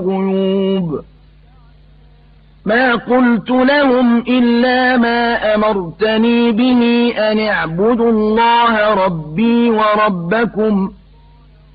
الغيوب ما قلت لهم إلا ما أمرتني به أن اعبدوا الله ربي وربكم